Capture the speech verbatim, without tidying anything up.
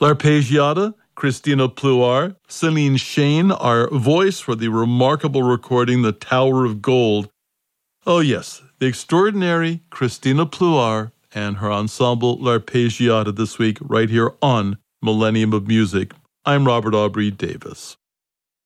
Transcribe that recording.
L'Arpeggiata, Christina Pluar, Celine Shane, our voice for the remarkable recording The Tower of Gold. Oh yes, the extraordinary Christina Pluar and her ensemble L'Arpeggiata this week right here on Millennium of Music. I'm Robert Aubrey Davis.